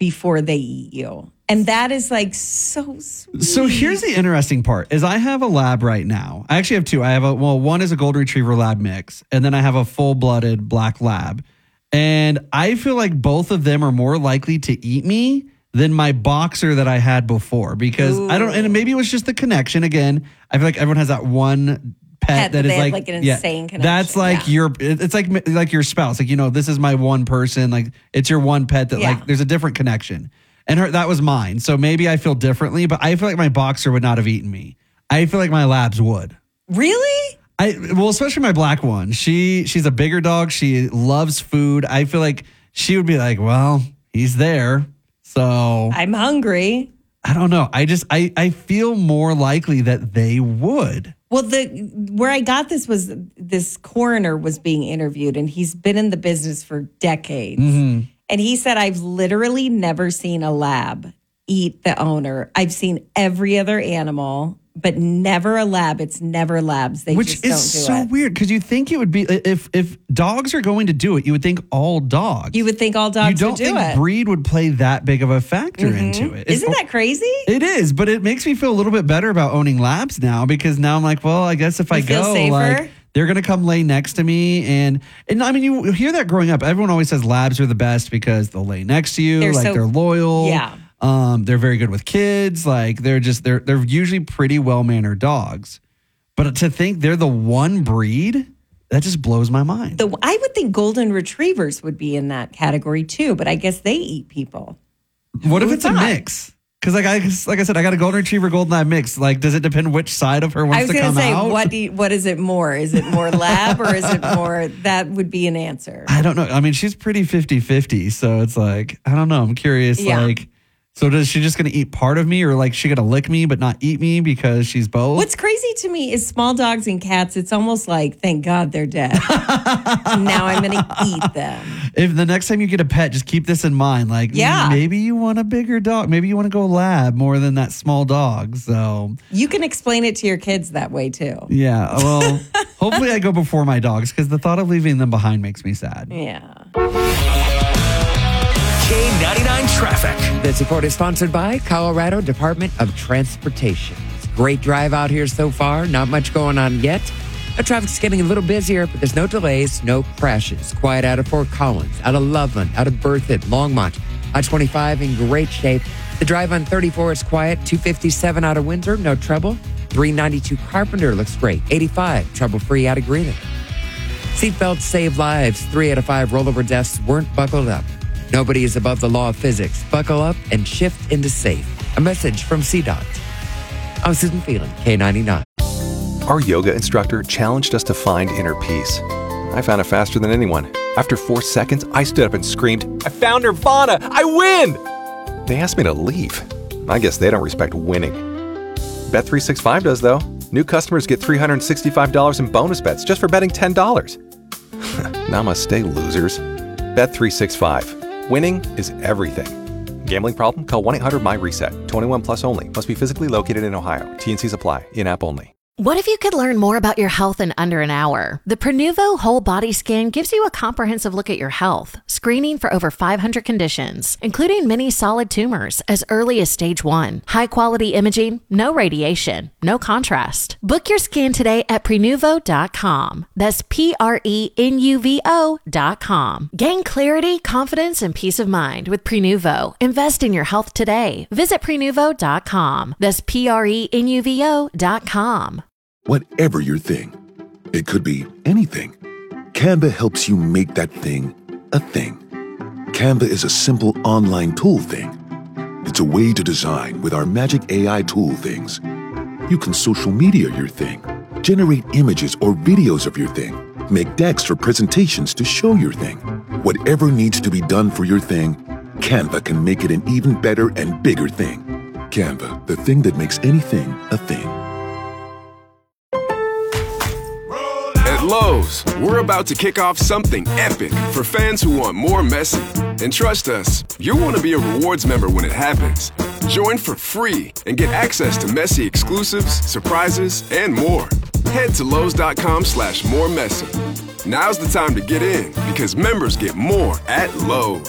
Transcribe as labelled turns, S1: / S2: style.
S1: before they eat you. And that is like so sweet.
S2: So here's the interesting part is I have a lab right now. I actually have two. One is a golden retriever lab mix, and then I have a full-blooded black lab. And I feel like both of them are more likely to eat me than my boxer that I had before because I don't, and maybe it was just the connection. Again, I feel like everyone has that one pet that is like
S1: an insane connection.
S2: That's like it's like your spouse. Like, this is my one person. Like it's your one pet that like there's a different connection. And that was mine. So maybe I feel differently, but I feel like my boxer would not have eaten me. I feel like my labs would.
S1: Really?
S2: Especially my black one. She's a bigger dog. She loves food. I feel like she would be like, well, he's there. So
S1: I'm hungry.
S2: I don't know. I feel more likely that they would.
S1: Well, where I got this was this coroner was being interviewed, and he's been in the business for decades. Mm-hmm. And he said, I've literally never seen a lab eat the owner. I've seen every other animal, but never a lab. It's never labs. They just don't do it. Which is so
S2: weird because you think it would be, if dogs are going to do it, you would think all dogs.
S1: You would think all dogs would do it.
S2: You don't think breed would play that big of a factor into it.
S1: Isn't that crazy?
S2: It is, but it makes me feel a little bit better about owning labs now because now I'm like, well, I guess if I go, like, they're going to come lay next to me. And I mean, you hear that growing up. Everyone always says labs are the best because they'll lay next to you. They're loyal.
S1: Yeah.
S2: They're very good with kids. Like they're usually pretty well-mannered dogs. But to think they're the one breed, that just blows my mind.
S1: I would think golden retrievers would be in that category too, but I guess they eat people.
S2: What if it's a mix? Because like I said, I got a golden retriever, golden lab mix. Like, does it depend which side of her wants to come out?
S1: I was going to say, what is it more? Is it more lab or is it more? That would be an answer.
S2: I don't know. I mean, she's pretty 50-50. So it's like, I don't know. I'm curious. Yeah. Like, so is she just going to eat part of me or like she going to lick me but not eat me because she's both?
S1: What's crazy to me is small dogs and cats. It's almost like, thank God they're dead. Now I'm going to eat them.
S2: If the next time you get a pet, just keep this in mind. Like, maybe you want a bigger dog. Maybe you want to go lab more than that small dog. So
S1: you can explain it to your kids that way too.
S2: Yeah. Well, hopefully I go before my dogs because the thought of leaving them behind makes me sad.
S1: Yeah.
S3: K99 Traffic.
S4: This report is sponsored by Colorado Department of Transportation. It's a great drive out here so far. Not much going on yet. The traffic's getting a little busier, but there's no delays, no crashes. Quiet out of Fort Collins, out of Loveland, out of Berthoud, Longmont. I-25 in great shape. The drive on 34 is quiet. 257 out of Windsor, no trouble. 392 Carpenter looks great. 85 trouble-free out of Greenland. Seatbelts save lives. 3 out of 5 rollover deaths weren't buckled up. Nobody is above the law of physics. Buckle up and shift into safe. A message from CDOT. I'm Susan Phelan, K99.
S5: Our yoga instructor challenged us to find inner peace. I found it faster than anyone. After 4 seconds, I stood up and screamed, I found Nirvana! I win! They asked me to leave. I guess they don't respect winning. Bet365 does, though. New customers get $365 in bonus bets just for betting $10. Namaste, losers. Bet365. Winning is everything. Gambling problem? Call 1-800-MY-RESET. 21 plus only. Must be physically located in Ohio. T&Cs apply. In-app only.
S6: What if you could learn more about your health in under an hour? The Prenuvo Whole Body Scan gives you a comprehensive look at your health, screening for over 500 conditions, including many solid tumors as early as stage 1. High-quality imaging, no radiation, no contrast. Book your scan today at Prenuvo.com. That's Prenuvo.com. Gain clarity, confidence, and peace of mind with Prenuvo. Invest in your health today. Visit Prenuvo.com. That's Prenuvo.com.
S7: Whatever your thing, it could be anything. Canva helps you make that thing a thing. Canva is a simple online tool thing. It's a way to design with our magic AI tool things. You can social media your thing, generate images or videos of your thing, make decks for presentations to show your thing. Whatever needs to be done for your thing, Canva can make it an even better and bigger thing. Canva, the thing that makes anything a thing.
S8: At Lowe's, we're about to kick off something epic for fans who want more Messi. And trust us, you'll want to be a rewards member when it happens. Join for free and get access to Messi exclusives, surprises, and more. Head to Lowe's.com/more Messi. Now's the time to get in because members get more at Lowe's.